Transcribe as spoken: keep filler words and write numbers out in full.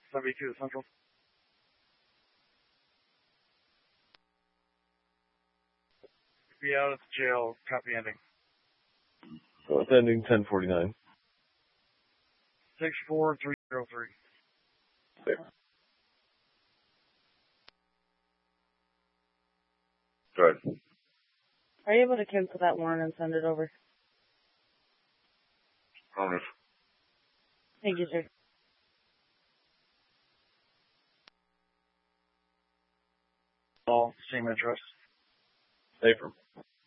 seventy-two Central. Be out at the jail. Copy ending. So it's ending ten forty-nine. six four three zero three. There. Go ahead. Are you able to cancel that warrant and send it over? Promise. Thank you, sir. All same address. Safer.